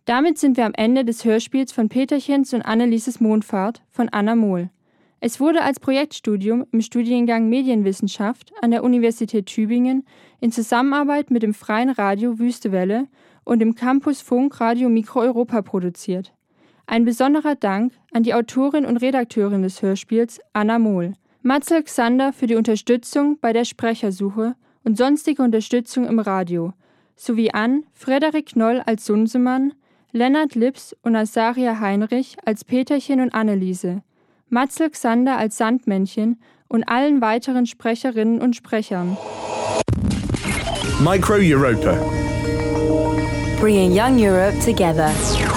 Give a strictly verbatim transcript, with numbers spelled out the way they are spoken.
Damit sind wir am Ende des Hörspiels von Peterchens und Annelieses Mondfahrt von Anna Mohl. Es wurde als Projektstudium im Studiengang Medienwissenschaft an der Universität Tübingen in Zusammenarbeit mit dem Freien Radio Wüstewelle und dem Campus Funk Radio Mikro Europa produziert. Ein besonderer Dank an die Autorin und Redakteurin des Hörspiels, Anna Mohl. Matzel Xander für die Unterstützung bei der Sprechersuche und sonstige Unterstützung im Radio, sowie an Frederik Knoll als Sunsemann, Lennart Lips und Asaria Heinrich als Peterchen und Anneliese, Matzel Xander als Sandmännchen und allen weiteren Sprecherinnen und Sprechern. Micro Europa. Bringing young Europe together.